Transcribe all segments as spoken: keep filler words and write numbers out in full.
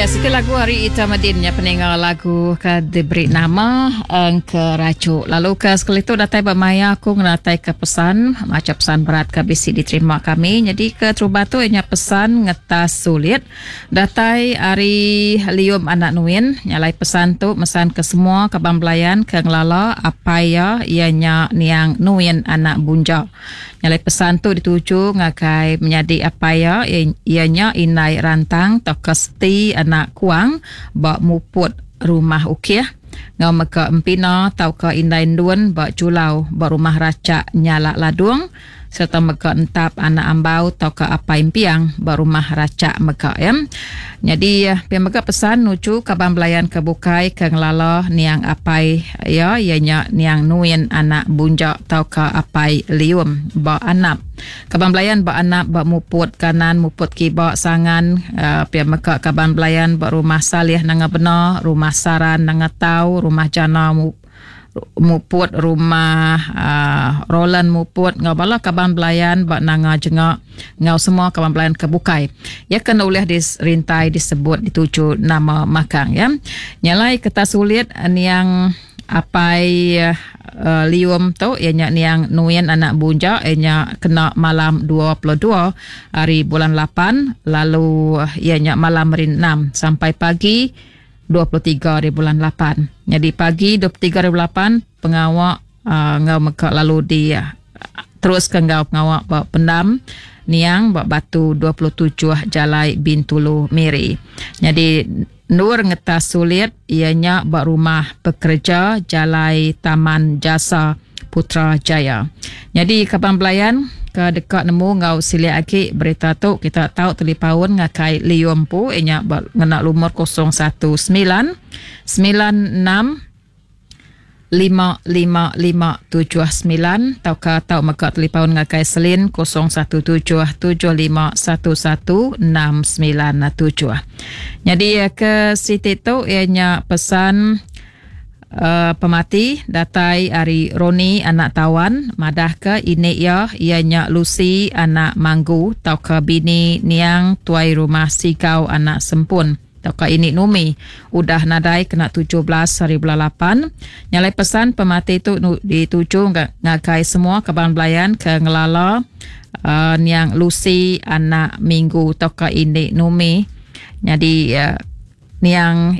Yes, itu lagu Hari Itamadin yang peninggal lagu ke diberi nama uh, ke Rajuk. Lalu ke sekali itu datai bermaya aku ngeratai ke pesan macam pesan berat ke bisi diterima kami. Jadi ke Trubatu hanya pesan ngetas sulit. Datai Ari Lium anak Nuin nyalai pesan tu pesan ke semua ke bambelayan ke ngelala apa ya ianya niang Nuin anak bunja. Nyalai pesan tu dituju ngakai menjadi apa ya ianya inai rantang tokesti anak kuang bak muput rumah ukir ngau meka empina tau ka indain duan bak julau bak rumah racak nyala ladung serta meka entap anak ambau tau ka apa impiang bak rumah racak meka em. Jadi pihak meka pesan nucu kabang belayan kebukai ke ngelala niang apai ya ianya niang nuin anak bunja tau ka apai lium bak anap. Kabang belayan bak anak bak muput kanan muput kibak sangan uh, pihak meka kabang belayan bak rumah salih nanga benar rumah saran nanga tau rumah jana mu muput rumah uh, Roland muput ngau bala kaban belayan bak nanga jengak ngau semua kaban belayan kebukai ya kena oleh dirintai disebut dituju nama makang ya nyalai kertas sulit niang apai uh, lium tu ianya niang nuin anak bunja ianya kena malam dua puluh dua hari bulan lapan lalu ianya malam rin enam sampai pagi dua puluh tiga di bulan lapan. Jadi pagi dua puluh tiga di bulan lapan pengawak uh, ngau meka lalu dia uh, terus ke ngau pengawak bak pendam niang bak batu dua puluh tujuh Jalai Bintulu Miri. Jadi nur ngetas sulit ianya bak rumah pekerja Jalai Taman Jasa Putrajaya. Jadi kapan belayan ke dekat nemu ngau siliak aki berita tu kita tahu telefon ngakai lium pu inya ngena lumur kosong satu sembilan sembilan enam lima lima lima tujuh sembilan tau ka tau maka telefon ngakai selin kosong satu tujuh tujuh lima satu satu enam sembilan tujuh. Jadi ke siti tu ianya pesan Uh, pemati datai Ari Roni anak tawan madah ke ini ya ianya Lucy anak Manggu tau ke bini niang tuai rumah Sikau anak Sempun tau ke ini Numi udah nadai kena tujuh belas hari bulan lapan. Nyalai pesan pemati itu dituju ngakai semua kaban belayan ke ngelala uh, niang Lucy anak Minggu tau ke ini Numi. Jadi uh, niang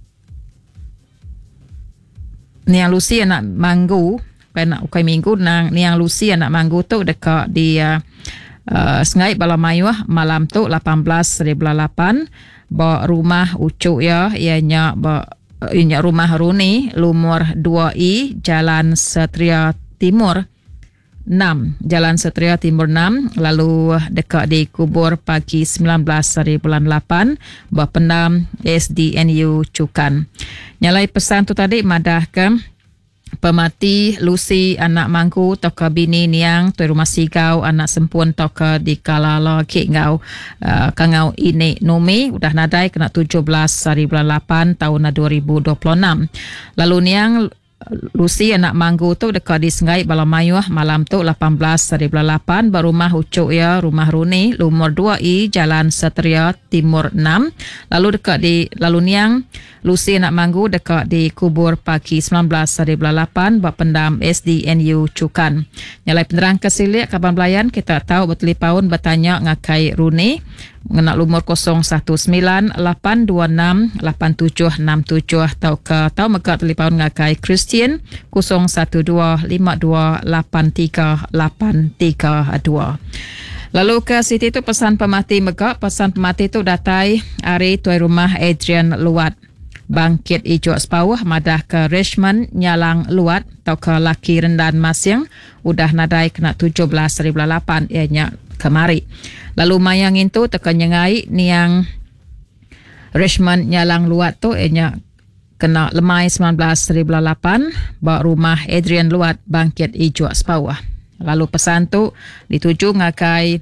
niang Lucy anak Manggu kena ukai minggu nang niang Lucy anak Manggu tu dekat di uh, uh, Sengai Balamayuah malam tu lapan belas hari bulan lapan ba rumah ucuk ya ianya ba ianya rumah Runi lumur dua I Jalan Setria Timur enam Jalan Setria Timur enam lalu dekat di kubur pagi sembilan belas hari bulan lapan ba pendam S D N U Cukan. Nyalai pesan tu tadi madah ke pemati Lucy anak Mangku toka bini niang tu rumah Sikau anak Sempun toka di Kalala Kik ngau uh, kangau ini Numi udah nadai kena tujuh belas hari bulan lapan tahun dua ribu dua puluh enam. Lalu niang Lucy anak Manggu tu dekat di Sengai Balamayuah malam tu lapan belas hari bulan lapan berumah ucuk ya rumah Runi lumur dua I Jalan Setria Timur enam lalu dekat di lalu niang Lucy anak Manggu dekat di kubur pagi sembilan belas hari bulan lapan bak pendam S D N U Cukan. Nyalai penerang kesilik kaban belayan kita tahu bertelefon bertanya ngakai Runi mengenal lumur kosong satu sembilan lapan dua enam lapan tujuh enam tujuh atau ke tahu maka telefon ngakai Christian kosong satu dua lima dua lapan tiga lapan tiga dua. Lalu ke siti itu pesan pemati mega pesan pemati itu datai hari tuai rumah Adrian Luat Bangkit Ijo Sepawah madah ke Richmond Nyalang Luat atau ke Laki Rendan Masyang udah nadai kena tujuh belas hari bulan lapan ianya kemari. Lalu mayang itu tekan nyengai niang Richmond Nyalang Luat tu ianya kena lemai sembilan belas hari bulan lapan bawa rumah Adrian Luat Bangkit Ijo Sepawah. Lalu pesan tu dituju ngakai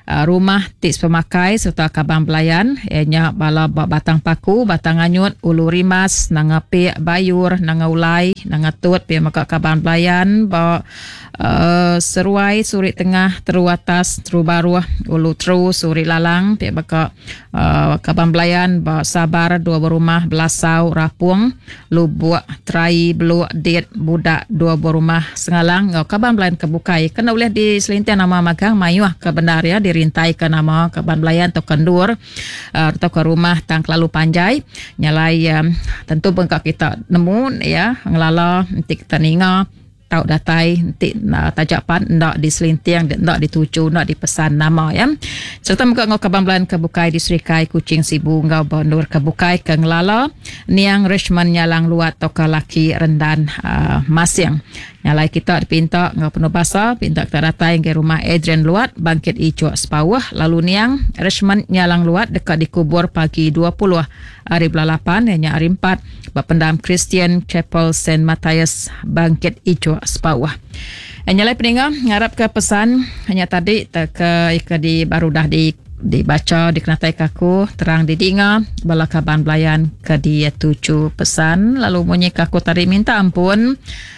uh, rumah tips pemakai serta kabang belayan ianya bala batang paku, batang anyut, ulu rimas, nanga pek bayur, nanga ulai, nanga tut pi maka kabang belayan ba uh, seruai suri tengah teru atas teru baruah ulu teru suri lalang pi maka uh, kabang belayan ba sabar dua berumah belasau rapung lubuk terai beluk dit budak dua berumah sengalang ngau kabang belayan kebukai kena boleh diselintir nama magang mayuah ke benar ya dirintai ke nama kabang belayan atau kendur uh, atau ke rumah tang lalu panjai nyalai um, tentu bengkak kita nemu ya ngelala nanti kita ninga tahu datai nanti uh, tajapan ndak diselintir ndak dituju ndak dipesan nama ya serta muka ngau kabang belayan kebukai di Serikai Kuching Sibu ngau bondur kebukai ke ngelala niang Richmond nyalang luat toka laki rendan uh, Masyang nyalai kita dipinta ngau penuh basa pinta kita datai ke rumah Adrian luat bangkit ijo sepawah lalu niang Richmond nyalang luat dekat dikubur pagi dua puluh hari belalapan hanya hari empat bapendam Christian Chapel Saint Matthias bangkit ijo sepawah. Nyalai peninga ngarap ke pesan hanya tadi ke ke di baru dah di dibaca dikenatai kaku terang didinga bala kaban belayan ke dia tuju pesan lalu bunyi kaku tadi minta ampun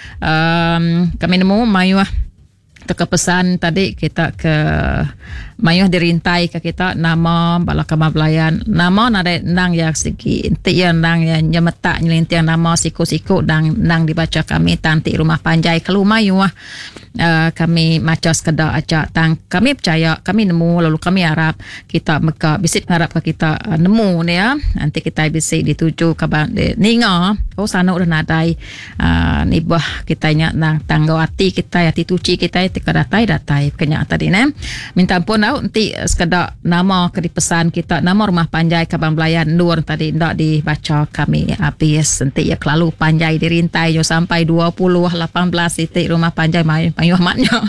um, kami nemu mayuah teka pesan tadi kita ke mayuh dirintai ke kita nama bala kama belayan nama nada nang yang segi inti yang nang yang nyemetak nyelintir nama siku-siku dan nang dibaca kami tanti rumah panjai kalau mayuh uh, kami macam sekedar ajak tang kami percaya kami nemu lalu kami harap kita meka bisik harap ke kita uh, nemu ni ya nanti kita bisik dituju ke ninga oh sana udah nadai uh, nibah kitanya nang tangga hati kita ya tituci kita tika datai datai kenya tadi ne minta ampun au nanti sekadar nama ke dipesan kita nama rumah panjai kabang belayan nur tadi ndak dibaca kami habis nanti ya kelalu panjai dirintai yo sampai dua puluh lapan belas titik rumah panjai mai payuh maknya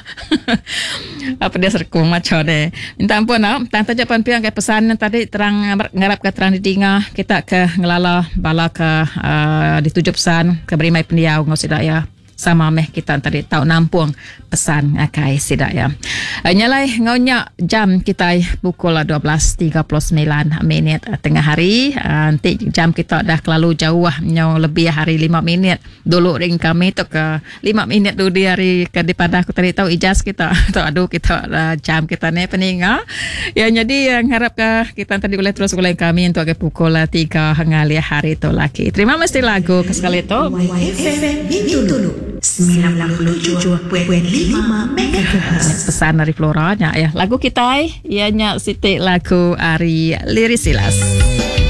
apa dia serkung macam deh minta ampun au tang tajapan piang ke pesan tadi terang ngarap ke terang didinga kita ke ngelala bala ke uh, dituju pesan ke berimai pendiau ngau sidak ya sama meh kita tadi tahu nampung pesan akai sidak ya. Nyalai ngaunya jam kita pukul dua belas tiga puluh sembilan minit tengah hari. Nanti jam kita dah kelalu jauh nyau lebih hari lima minit. Dulu ring kami tu ke lima minit dulu di hari ke daripada aku tadi tahu ijaz kita. Tu aduh kita jam kita ni peninga. Ya jadi yang harap ke kita tadi boleh terus boleh kami untuk ke pukul tiga hingga hari tu lagi. Terima kasih lagu ke sekali tu. sembilan puluh tujuh perpuluhan lima megahertz. Pesan dari Flora nya ya. Lagu kita ianya Siti lagu Ari Lirisilas.